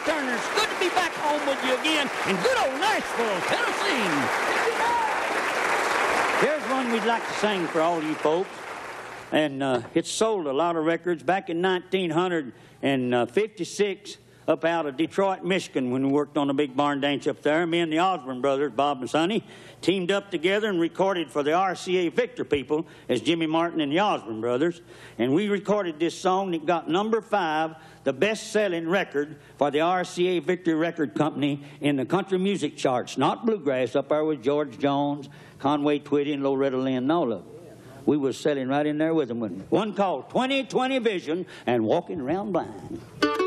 Turners. Good to be back home with you again in good old Nashville, Tennessee. Here's one we'd like to sing for all you folks. And it sold a lot of records back in 1956 up out of Detroit, Michigan, when we worked on a big barn dance up there. Me and the Osborne brothers, Bob and Sonny, teamed up together and recorded for the RCA Victor people as Jimmy Martin and the Osborne brothers. And we recorded this song that got #5, the best-selling record for the RCA Victor Record Company in the country music charts. Not bluegrass, up there with George Jones, Conway Twitty, and Loretta Lynn, and all of them. We was selling right in there with them. One called 20/20 Vision and Walking Around Blind.